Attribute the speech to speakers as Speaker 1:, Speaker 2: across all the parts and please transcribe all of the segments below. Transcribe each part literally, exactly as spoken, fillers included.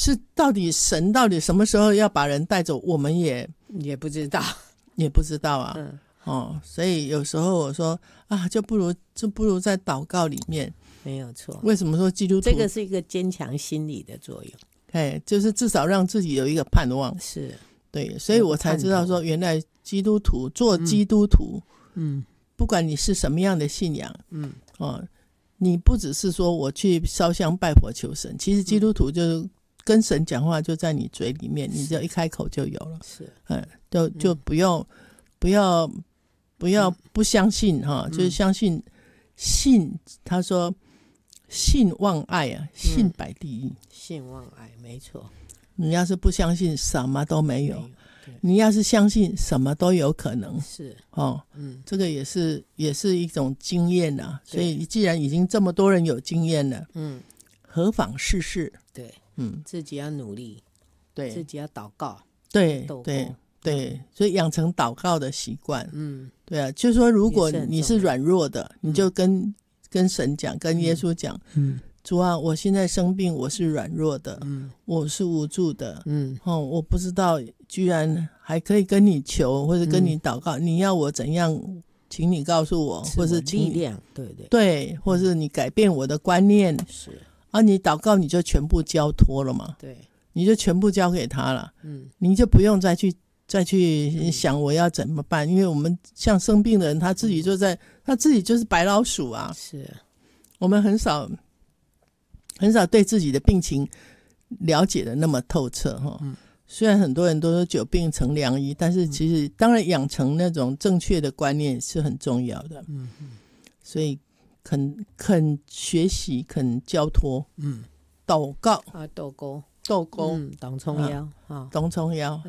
Speaker 1: 是到底神到底什么时候要把人带走，我们也
Speaker 2: 也不知道，
Speaker 1: 也不知道啊。
Speaker 2: 嗯，
Speaker 1: 哦，所以有时候我说啊，就不如就不如在祷告里面。
Speaker 2: 没有错。
Speaker 1: 为什么说基督徒
Speaker 2: 这个是一个坚强心理的作用？
Speaker 1: 哎，就是至少让自己有一个盼望。
Speaker 2: 是，
Speaker 1: 对，所以我才知道说，原来基督徒做基督徒，
Speaker 2: 嗯，
Speaker 1: 不管你是什么样的信仰，
Speaker 2: 嗯，
Speaker 1: 哦，你不只是说我去烧香拜佛求神，其实基督徒就是跟神讲话就在你嘴里面，你只要一开口就有了。
Speaker 2: 是，
Speaker 1: 嗯，就就不用、嗯、不要不要不相信哈、嗯，就是相信信。他说信望爱啊，信摆第一。嗯、
Speaker 2: 信望爱，没错。
Speaker 1: 你要是不相信，什么都没有。
Speaker 2: 没有，
Speaker 1: 你要是相信，什么都有可能。
Speaker 2: 是
Speaker 1: 哦，
Speaker 2: 嗯，
Speaker 1: 这个也是也是一种经验啊。所以既然已经这么多人有经验了，嗯，何妨试试？
Speaker 2: 对，
Speaker 1: 嗯，
Speaker 2: 自己要努力，
Speaker 1: 对，
Speaker 2: 自己要祷告，
Speaker 1: 对对对，所以养成祷告的习惯。
Speaker 2: 嗯，
Speaker 1: 对啊，就是说，如果你是软弱的，你就跟、嗯、跟神讲，跟耶稣讲，嗯。主啊，我现在生病，我是软弱的，嗯，我是无助的，嗯，哦，我不知道，居然还可以跟你求或者跟你祷告，嗯、你要我怎样，请你告诉我，或是请
Speaker 2: 力量，对对
Speaker 1: 对，或是你改变我的观念，
Speaker 2: 是
Speaker 1: 啊，你祷告你就全部交托了嘛，
Speaker 2: 对，
Speaker 1: 你就全部交给他了，
Speaker 2: 嗯，
Speaker 1: 你就不用再去再去想我要怎么办，因为我们像生病的人，他自己就在、嗯、他自己就是白老鼠啊，
Speaker 2: 是
Speaker 1: 我们很少。很少对自己的病情了解的那么透彻哈、嗯。虽然很多人都说久病成良医，但是其实当然养成那种正确的观念是很重要的。嗯嗯，所以肯肯学习，肯交托，嗯，祷告
Speaker 2: 啊，祷告，
Speaker 1: 祷告，
Speaker 2: 嗯，董冲腰啊，
Speaker 1: 董冲腰，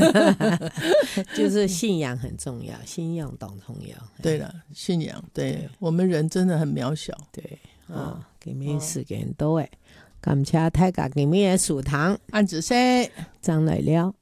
Speaker 2: 就是信仰很重要，信仰董冲腰。
Speaker 1: 对了，信仰，对, 对我们人真的很渺小，
Speaker 2: 对啊。哦今天时間到誒，感謝大家今日的收聽，
Speaker 1: 按子說，
Speaker 2: 張來了。